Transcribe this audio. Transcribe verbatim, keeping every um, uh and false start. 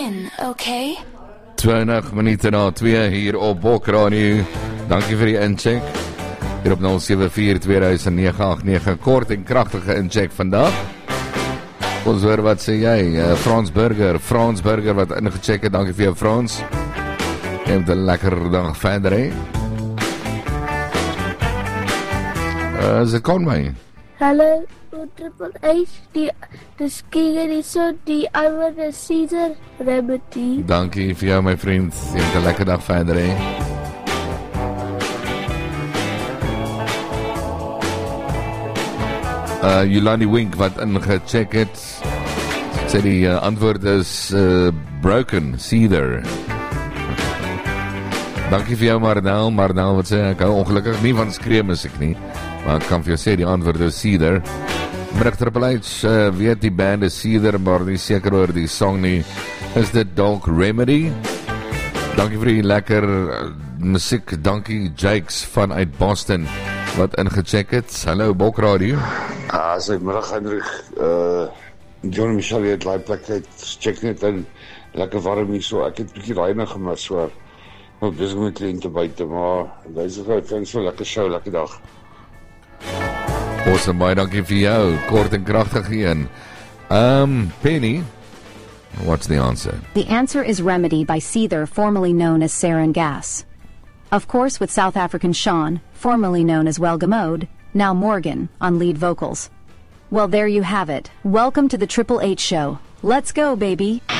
in, okay? twintig minute na twee hier op Bokradio. Dankie vir die incheck. Hier op nul sewe vier twee nege agt nege, kort en kragtige incheck vandag. Ons hoor wat sê jy, uh, Frans Burger, Frans Burger wat ingecheck het, dankie vir jou Frans. Jy het 'n lekker dag verder, hè? Uh, is dit Conway? Hallo, Triple H, die, dis Keegan hier so, die ouwe, die Caesar Remedy. Dankie vir jou my vriend, jy het 'n lekker dag verder, hè? Uh, Yolandi Wink wat ingecheck het, sê die uh, antwoord is uh, broken, Cedar. Dankie vir jou Marnel, Marnel wat sê, ek hou ongelukkig nie van skree musiek nie, maar ek kan vir jou sê, die antwoord is Cedar. Middag Triple H, uh, weet die band is Cedar, maar nie seker oor die song nie, is dit dalk Remedy? Dankie vir die lekker uh, musiek, dankie Jakes vanuit Boston, wat ingecheck het. Hallo Bokradio. Ah, sy middag Hendrik, uh, John Michel het die plek uit, check net in, lekker warm hier so, ek het bykie reinig gemis, so, nou bezig met kliënte buite, maar, wees ek uit, vind so lekker show, lekker dag. Awesome, baie dankie vir jou, kort en kragtig een. Um, Penny, what's the answer? The answer is Remedy by Seether, formerly known as Sarin Gas. Of course, with South African Sean, formerly known as Welgamode, now Morgan, on lead vocals. Well, there you have it. Welcome to the Triple H Show. Let's go, baby.